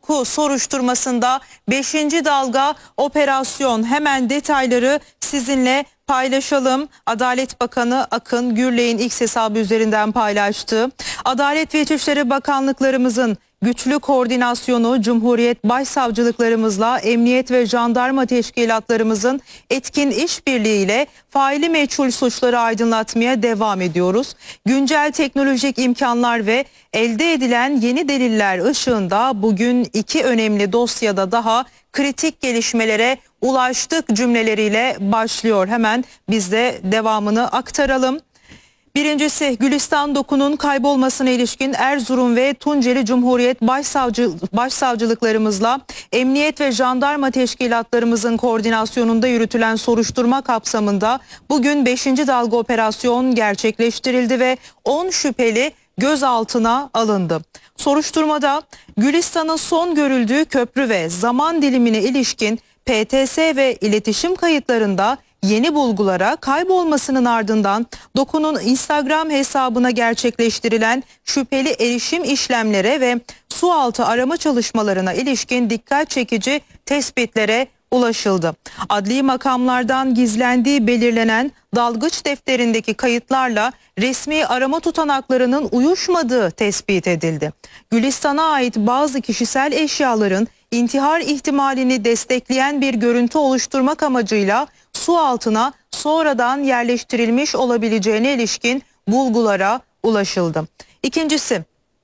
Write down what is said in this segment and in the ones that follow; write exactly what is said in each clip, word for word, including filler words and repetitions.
Doku soruşturmasında beşinci dalga operasyon, hemen detayları sizinle paylaşalım. Adalet Bakanı Akın Gürlek'in X hesabı üzerinden paylaştı. Adalet ve İçişleri Bakanlıklarımızın güçlü koordinasyonu, Cumhuriyet Başsavcılıklarımızla Emniyet ve Jandarma Teşkilatlarımızın etkin işbirliğiyle faili meçhul suçları aydınlatmaya devam ediyoruz. Güncel teknolojik imkanlar ve elde edilen yeni deliller ışığında bugün iki önemli dosyada daha kritik gelişmelere ulaştık cümleleriyle başlıyor. Hemen biz de devamını aktaralım. Birincisi, Gülistan Doku'nun kaybolmasına ilişkin Erzurum ve Tunceli Cumhuriyet Başsavcı, Başsavcılıklarımızla Emniyet ve Jandarma Teşkilatlarımızın koordinasyonunda yürütülen soruşturma kapsamında bugün beşinci dalga operasyon gerçekleştirildi ve on şüpheli gözaltına alındı. Soruşturmada Gülistan'ın son görüldüğü köprü ve zaman dilimine ilişkin P T S ve iletişim kayıtlarında yeni bulgulara, kaybolmasının ardından Doku'nun Instagram hesabına gerçekleştirilen şüpheli erişim işlemlere ve sualtı arama çalışmalarına ilişkin dikkat çekici tespitlere ulaşıldı. Adli makamlardan gizlendiği belirlenen dalgıç defterindeki kayıtlarla resmi arama tutanaklarının uyuşmadığı tespit edildi. Gülistan'a ait bazı kişisel eşyaların intihar ihtimalini destekleyen bir görüntü oluşturmak amacıyla su altına sonradan yerleştirilmiş olabileceğine ilişkin bulgulara ulaşıldı. İkincisi,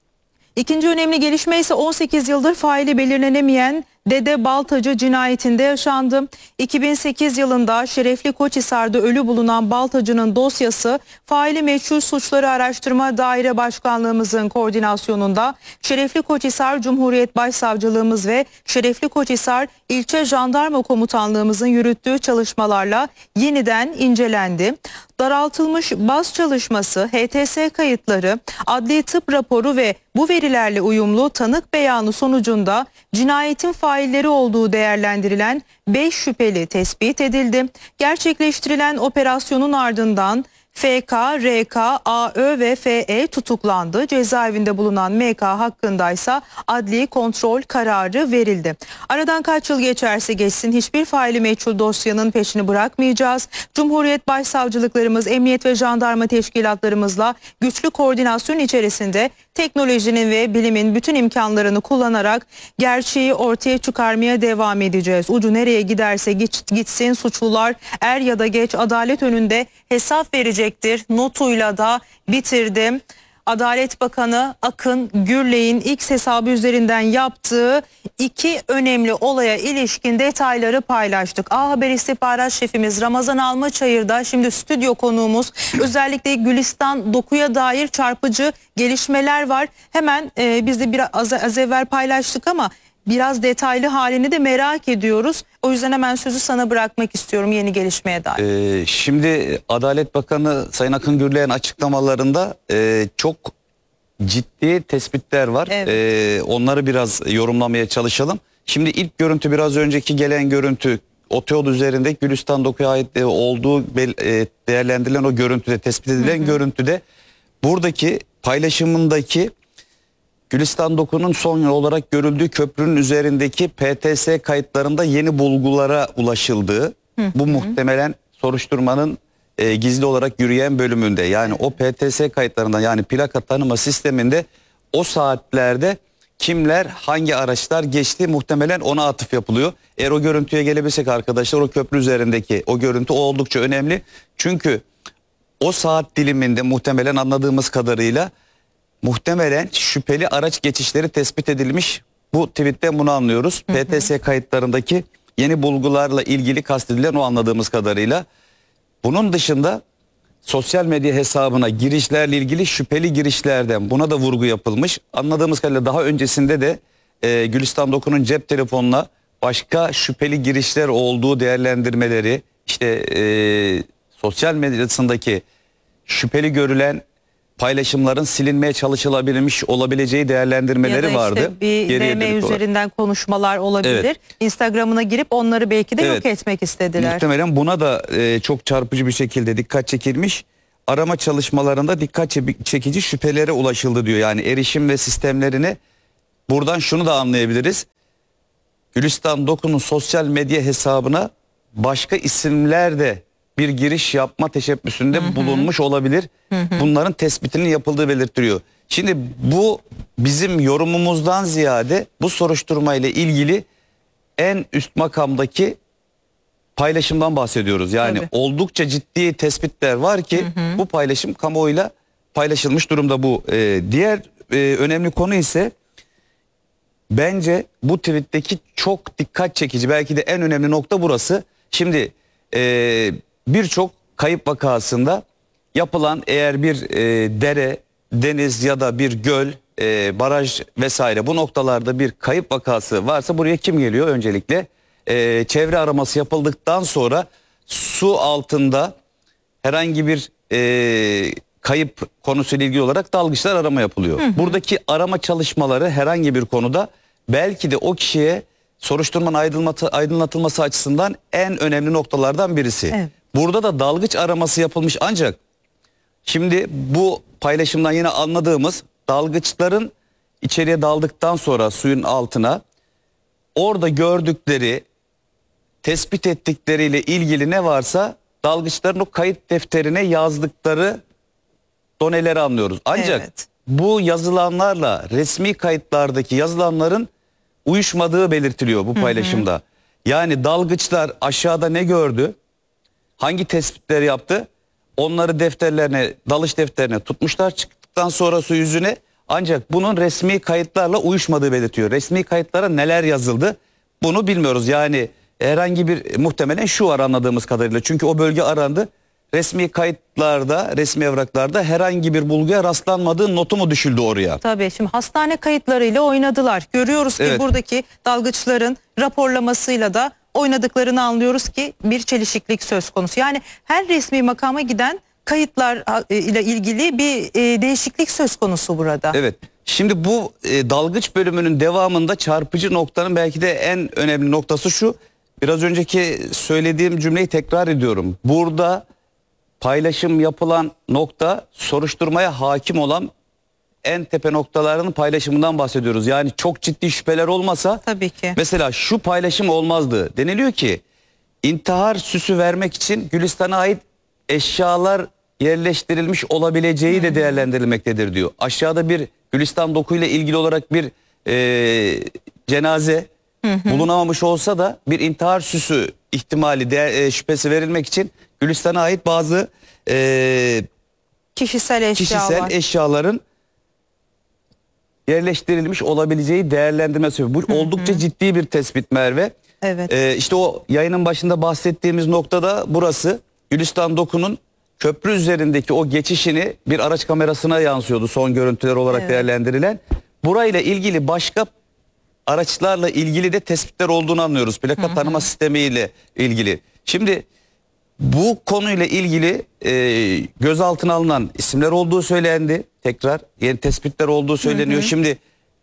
ikinci önemli gelişme ise on sekiz yıldır faili belirlenemeyen Dede Baltacı cinayetinde yaşandı. iki bin sekiz yılında Şerefli Koçhisar'da ölü bulunan Baltacı'nın dosyası faili meçhul suçları araştırma daire başkanlığımızın koordinasyonunda Şerefli Koçhisar Cumhuriyet Başsavcılığımız ve Şerefli Koçhisar İlçe Jandarma Komutanlığımızın yürüttüğü çalışmalarla yeniden incelendi. Daraltılmış baz çalışması, H T S kayıtları, adli tıp raporu ve bu verilerle uyumlu tanık beyanı sonucunda cinayetin failleri olduğu değerlendirilen beş şüpheli tespit edildi. Gerçekleştirilen operasyonun ardından F K, R K, A Ö ve F E tutuklandı. Cezaevinde bulunan M K hakkındaysa adli kontrol kararı verildi. Aradan kaç yıl geçerse geçsin hiçbir faili meçhul dosyanın peşini bırakmayacağız. Cumhuriyet Başsavcılıklarımız, Emniyet ve Jandarma Teşkilatlarımızla güçlü koordinasyon içerisinde teknolojinin ve bilimin bütün imkanlarını kullanarak gerçeği ortaya çıkarmaya devam edeceğiz. Ucu nereye giderse gitsin suçlular er ya da geç adalet önünde hesap verecektir notuyla da bitirdim. Adalet Bakanı Akın Gürlek'in X hesabı üzerinden yaptığı iki önemli olaya ilişkin detayları paylaştık. A Haber İstihbarat Şefimiz Ramazan Almaçayır da şimdi stüdyo konuğumuz. Özellikle Gülistan Doku'ya dair çarpıcı gelişmeler var. Hemen e, biz de biraz az, az evvel paylaştık ama biraz detaylı halini de merak ediyoruz. O yüzden hemen sözü sana bırakmak istiyorum yeni gelişmeye dair. Ee, şimdi Adalet Bakanı Sayın Akın Gürlek'in açıklamalarında e, çok ciddi tespitler var. Evet. Ee, onları biraz yorumlamaya çalışalım. Şimdi ilk görüntü, biraz önceki gelen görüntü, otoyol üzerinde Gülistan Doku'ya ait olduğu değerlendirilen o görüntüde, tespit edilen hı hı. görüntüde buradaki paylaşımındaki Gülistan Doku'nun son olarak görüldüğü köprünün üzerindeki P T S kayıtlarında yeni bulgulara ulaşıldığı, hı hı. bu muhtemelen soruşturmanın e, gizli olarak yürüyen bölümünde, yani o P T S kayıtlarından, yani plaka tanıma sisteminde o saatlerde kimler, hangi araçlar geçti, muhtemelen ona atıf yapılıyor. Eğer o görüntüye gelebilsek arkadaşlar, o köprü üzerindeki o görüntü oldukça önemli. Çünkü o saat diliminde muhtemelen, anladığımız kadarıyla, muhtemelen şüpheli araç geçişleri tespit edilmiş. Bu tweetten bunu anlıyoruz. Hı hı. P T S kayıtlarındaki yeni bulgularla ilgili kastedilen o, anladığımız kadarıyla. Bunun dışında sosyal medya hesabına girişlerle ilgili şüpheli girişlerden buna da vurgu yapılmış. Anladığımız kadarıyla daha öncesinde de e, Gülistan Doku'nun cep telefonuna başka şüpheli girişler olduğu değerlendirmeleri, işte e, sosyal medyasındaki şüpheli görülen paylaşımların silinmeye çalışılabilmiş olabileceği değerlendirmeleri ya da işte vardı. Bir D M üzerinden konuşmalar olabilir. Evet. Instagram'ına girip onları belki de evet. yok etmek istediler. Muhtemelen buna da e, çok çarpıcı bir şekilde dikkat çekilmiş. Arama çalışmalarında dikkat çekici şüphelere ulaşıldı diyor. Yani erişim ve sistemlerine buradan şunu da anlayabiliriz. Gülistan Doku'nun sosyal medya hesabına başka isimler de bir giriş yapma teşebbüsünde hı hı. bulunmuş olabilir. Hı hı. Bunların tespitinin yapıldığı belirtiliyor. Şimdi bu bizim yorumumuzdan ziyade bu soruşturma ile ilgili en üst makamdaki paylaşımdan bahsediyoruz. Yani Tabii. oldukça ciddi tespitler var ki hı hı. bu paylaşım kamuoyuyla paylaşılmış durumda bu. Ee, diğer e, önemli konu ise bence bu tweetteki çok dikkat çekici, belki de en önemli nokta burası. Şimdi e, birçok kayıp vakasında yapılan eğer bir e, dere, deniz ya da bir göl, e, baraj vesaire bu noktalarda bir kayıp vakası varsa buraya kim geliyor? Öncelikle e, çevre araması yapıldıktan sonra su altında herhangi bir e, kayıp konusuyla ilgili olarak dalgıçlar arama yapılıyor. Hı hı. Buradaki arama çalışmaları herhangi bir konuda belki de o kişiye soruşturmanın aydınlatılması açısından en önemli noktalardan birisi. Evet. Burada da dalgıç araması yapılmış, ancak şimdi bu paylaşımdan yine anladığımız dalgıçların içeriye daldıktan sonra suyun altına orada gördükleri, tespit ettikleriyle ilgili ne varsa dalgıçların o kayıt defterine yazdıkları doneleri anlıyoruz. Ancak evet. bu yazılanlarla resmi kayıtlardaki yazılanların uyuşmadığı belirtiliyor bu paylaşımda. Hı hı. Yani dalgıçlar aşağıda ne gördü, hangi tespitleri yaptı, onları defterlerine, dalış defterine tutmuşlar çıktıktan sonra su yüzüne, ancak bunun resmi kayıtlarla uyuşmadığı belirtiyor. Resmi kayıtlara neler yazıldı bunu bilmiyoruz. Yani herhangi bir, muhtemelen şu var anladığımız kadarıyla, çünkü o bölge arandı. Resmi kayıtlarda, resmi evraklarda herhangi bir bulguya rastlanmadığı notu mu düşüldü oraya? Tabii, şimdi hastane kayıtlarıyla oynadılar. Görüyoruz ki evet. buradaki dalgıçların raporlamasıyla da oynadıklarını anlıyoruz ki bir çelişiklik söz konusu. Yani her resmi makama giden kayıtlar ile ilgili bir e, değişiklik söz konusu burada. Evet. Şimdi bu e, dalgıç bölümünün devamında çarpıcı noktanın belki de en önemli noktası şu. Biraz önceki söylediğim cümleyi tekrar ediyorum. Burada paylaşım yapılan nokta soruşturmaya hakim olan en tepe noktalarının paylaşımından bahsediyoruz. Yani çok ciddi şüpheler olmasa tabii ki. Mesela şu paylaşım olmazdı. Deniliyor ki intihar süsü vermek için Gülistan'a ait eşyalar yerleştirilmiş olabileceği de değerlendirilmektedir diyor. Aşağıda bir Gülistan Doku ile ilgili olarak bir e, cenaze hı hı. bulunamamış olsa da bir intihar süsü ihtimali de, e, şüphesi verilmek için Gülistan'a ait bazı e, kişisel, eşya kişisel eşyaların yerleştirilmiş olabileceği değerlendirmesi. Bu hı hı. oldukça ciddi bir tespit Merve. Evet. Ee, işte o yayının başında bahsettiğimiz noktada burası. Gülistan Doku'nun köprü üzerindeki o geçişini bir araç kamerasına yansıyordu son görüntüler olarak evet. değerlendirilen. Burayla ilgili başka araçlarla ilgili de tespitler olduğunu anlıyoruz. Plaka hı hı. tanıma sistemiyle ilgili. Şimdi bu konuyla ilgili e, gözaltına alınan isimler olduğu söylendi. Tekrar yeni tespitler olduğu söyleniyor. Hı hı. Şimdi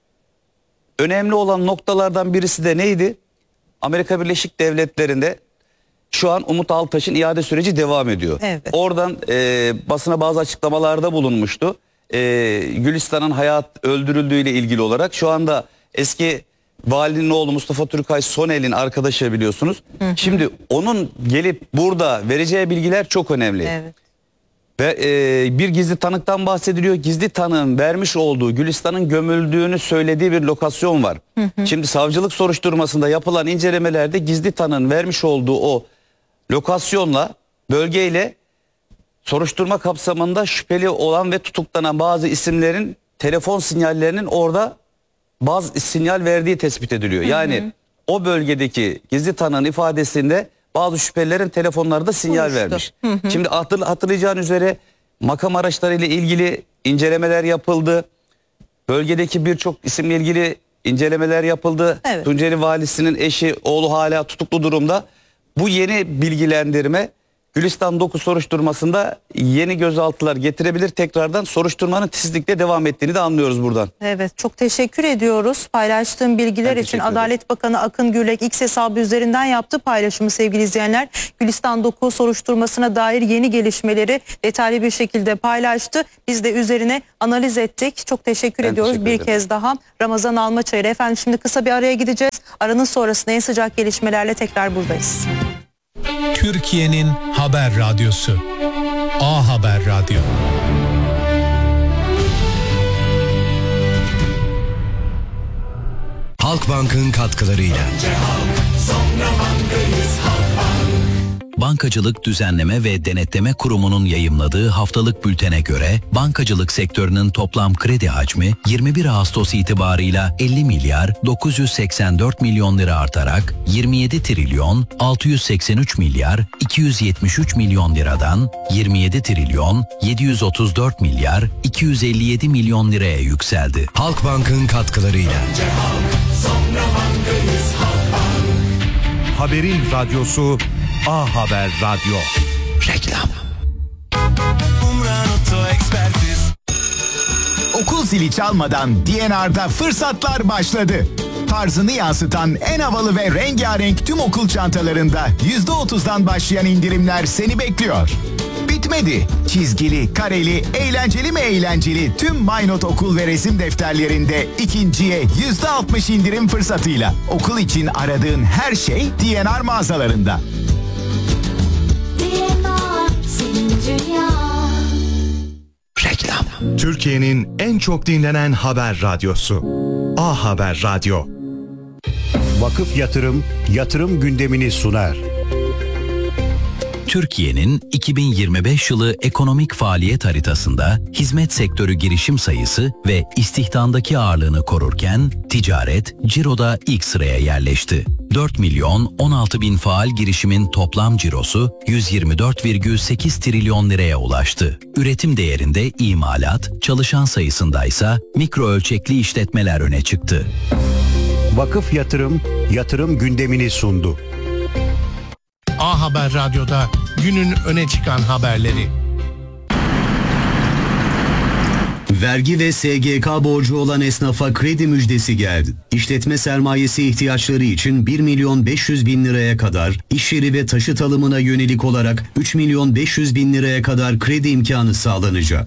önemli olan noktalardan birisi de neydi? Amerika Birleşik Devletleri'nde şu an Umut Altaş'ın iade süreci devam ediyor. Evet. Oradan e, basına bazı açıklamalarda bulunmuştu. E, Gülistan'ın hayat öldürüldüğüyle ilgili olarak şu anda eski valinin oğlu Mustafa Türkay Sonel'in arkadaşı biliyorsunuz. Hı hı. Şimdi onun gelip burada vereceği bilgiler çok önemli. Evet. Ve e, bir gizli tanıktan bahsediliyor. Gizli tanığın vermiş olduğu Gülistan'ın gömüldüğünü söylediği bir lokasyon var. Hı hı. Şimdi savcılık soruşturmasında yapılan incelemelerde gizli tanığın vermiş olduğu o lokasyonla, bölgeyle soruşturma kapsamında şüpheli olan ve tutuklanan bazı isimlerin telefon sinyallerinin orada bazı sinyal verdiği tespit ediliyor. Hı hı. Yani o bölgedeki gizli tanığın ifadesinde bazı şüphelilerin telefonlarda sinyal Uyuştu. vermiş. Hı hı. Şimdi hatır, hatırlayacağın üzere makam araçlarıyla ilgili incelemeler yapıldı. Bölgedeki birçok isimle ilgili incelemeler yapıldı. Evet. Tunceli valisinin eşi, oğlu hala tutuklu durumda. Bu yeni bilgilendirme Gülistan Doku soruşturmasında yeni gözaltılar getirebilir. Tekrardan soruşturmanın titizlikle devam ettiğini de anlıyoruz buradan. Evet, çok teşekkür ediyoruz. Paylaştığım bilgiler Ben için teşekkür Adalet Bakanı Akın Gürlek X hesabı üzerinden yaptığı paylaşımı sevgili izleyenler. Gülistan Doku soruşturmasına dair yeni gelişmeleri detaylı bir şekilde paylaştı. Biz de üzerine analiz ettik. Çok teşekkür Ben ediyoruz teşekkür bir ederim. kez daha. Ramazan Almaçayır. Efendim şimdi kısa bir araya gideceğiz. Aranın sonrasında en sıcak gelişmelerle tekrar buradayız. Türkiye'nin haber radyosu A Haber Radyo. Halkbank'ın katkılarıyla. Bankacılık Düzenleme ve Denetleme Kurumu'nun yayımladığı haftalık bültene göre bankacılık sektörünün toplam kredi hacmi yirmi bir Ağustos itibarıyla elli milyar dokuz yüz seksen dört milyon lira artarak yirmi yedi trilyon altı yüz seksen üç milyar iki yüz yetmiş üç milyon liradan yirmi yedi trilyon yedi yüz otuz dört milyar iki yüz elli yedi milyon liraya yükseldi. Halkbank'ın katkılarıyla. Haberin radyosu A Haber Radyo. Reklam. Okul zili çalmadan D N R'da fırsatlar başladı. Tarzını yansıtan en havalı ve rengarenk tüm okul çantalarında yüzde otuzdan başlayan indirimler seni bekliyor. Bitmedi. Çizgili, kareli, eğlenceli mi eğlenceli tüm MyNote okul ve resim defterlerinde ikinciye yüzde altmış indirim fırsatıyla. Okul için aradığın her şey D N R mağazalarında. Reklam. Türkiye'nin en çok dinlenen haber radyosu A Haber Radyo. Vakıf Yatırım, yatırım gündemini sunar. Türkiye'nin iki bin yirmi beş yılı ekonomik faaliyet haritasında hizmet sektörü girişim sayısı ve istihdamdaki ağırlığını korurken ticaret ciroda ilk sıraya yerleşti. dört milyon on altı bin faal girişimin toplam cirosu yüz yirmi dört virgül sekiz trilyon liraya ulaştı. Üretim değerinde imalat, çalışan sayısındaysa mikro ölçekli işletmeler öne çıktı. Vakıf Yatırım, yatırım gündemini sundu. A Haber Radyo'da günün öne çıkan haberleri. Vergi ve S G K borcu olan esnafa kredi müjdesi geldi. İşletme sermayesi ihtiyaçları için bir milyon beş yüz bin liraya kadar, iş yeri ve taşıt alımına yönelik olarak üç milyon beş yüz bin liraya kadar kredi imkanı sağlanacak.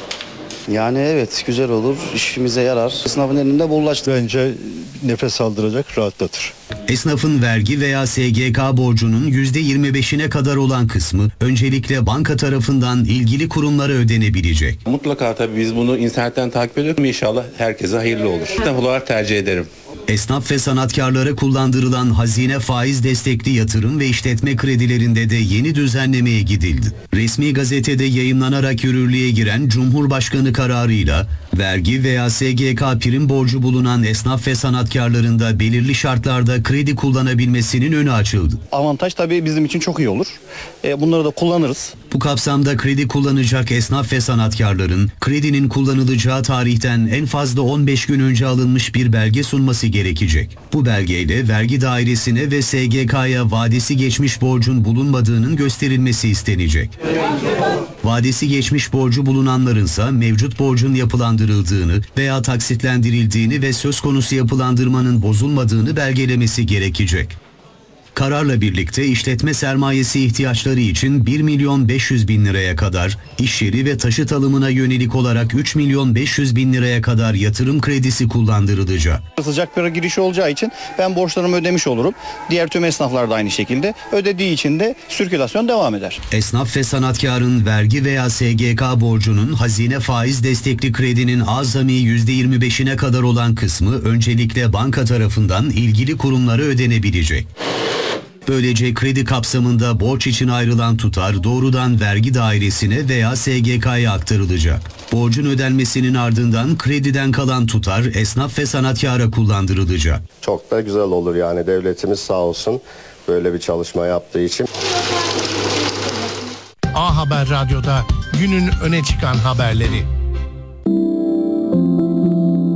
Yani evet, güzel olur, işimize yarar. Esnafın elinde bolaç. Bence nefes aldıracak, rahatlatır. Esnafın vergi veya S G K borcunun yüzde yirmi beşine kadar olan kısmı öncelikle banka tarafından ilgili kurumlara ödenebilecek. Mutlaka tabii biz bunu internetten takip ediyoruz. İnşallah herkese hayırlı olur. Esnaf olarak tercih ederim. Esnaf ve sanatkarlara kullandırılan hazine faiz destekli yatırım ve işletme kredilerinde de yeni düzenlemeye gidildi. Resmi gazetede yayımlanarak yürürlüğe giren Cumhurbaşkanı kararıyla vergi veya S G K prim borcu bulunan esnaf ve sanatkarların da belirli şartlarda kredi kullanabilmesinin önü açıldı. Avantaj tabii bizim için çok iyi olur. E, bunları da kullanırız. Bu kapsamda kredi kullanacak esnaf ve sanatkarların kredinin kullanılacağı tarihten en fazla on beş gün önce alınmış bir belge sunması gerekecek. Bu belgeyle vergi dairesine ve S G K'ya vadesi geçmiş borcun bulunmadığının gösterilmesi istenecek. Vadesi geçmiş borcu bulunanlarınsa mevcut borcun yapılandırıldığını veya taksitlendirildiğini ve söz konusu yapılandırmanın bozulmadığını belgelemesi gerekecek. Kararla birlikte işletme sermayesi ihtiyaçları için bir milyon beş yüz bin liraya kadar, iş yeri ve taşıt alımına yönelik olarak üç milyon beş yüz bin liraya kadar yatırım kredisi kullandırılacak. Sıcak para girişi olacağı için ben borçlarımı ödemiş olurum. Diğer tüm esnaflar da aynı şekilde. Ödediği için de sirkülasyon devam eder. Esnaf ve sanatkarın vergi veya S G K borcunun hazine faiz destekli kredinin azami yüzde yirmi beşine kadar olan kısmı öncelikle banka tarafından ilgili kurumlara ödenebilecek. Böylece kredi kapsamında borç için ayrılan tutar doğrudan vergi dairesine veya S G K'ya aktarılacak. Borcun ödenmesinin ardından krediden kalan tutar esnaf ve sanatkara kullandırılacak. Çok da güzel olur yani, devletimiz sağ olsun böyle bir çalışma yaptığı için. A Haber Radyo'da günün öne çıkan haberleri.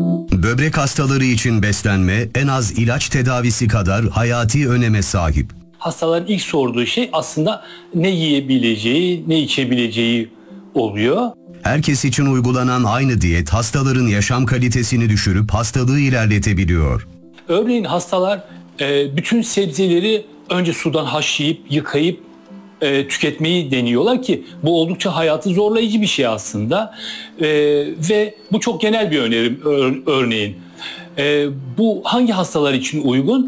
Böbrek hastaları için beslenme en az ilaç tedavisi kadar hayati öneme sahip. hastaların ilk sorduğu şey aslında ne yiyebileceği, ne içebileceği oluyor. Herkes için uygulanan aynı diyet hastaların yaşam kalitesini düşürüp hastalığı ilerletebiliyor. Örneğin hastalar e, bütün sebzeleri önce sudan haşlayıp, yıkayıp e, tüketmeyi deniyorlar ki bu oldukça hayatı zorlayıcı bir şey aslında. E, ve bu çok genel bir önerim ör- örneğin. E, bu hangi hastalar için uygun?